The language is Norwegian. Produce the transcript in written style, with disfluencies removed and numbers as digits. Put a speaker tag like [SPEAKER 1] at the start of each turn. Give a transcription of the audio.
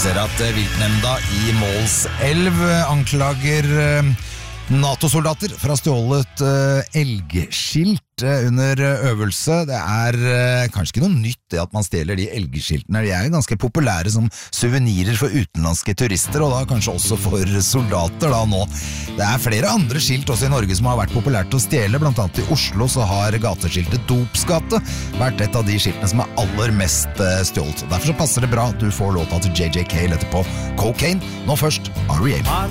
[SPEAKER 1] Vi ser at viltnemnda I Målselv anklager NATO-soldater for å ha stjålet elgskilt under øvelse. Det kanskje ikke noe nytt det at man stjeler de elgskiltene. De jo ganske populære som suvenirer for utenlandske turister, og da kanskje også for soldater da nå. Det flere andre skilt også I Norge som har vært populært å stjele. Blant annet I Oslo så har gateskiltet Dopsgate vært et av de skiltene som aller mest stjålet. Derfor så passer det bra at du får låta til JJ Cale etterpå. Cocaine, nå først R.E.M.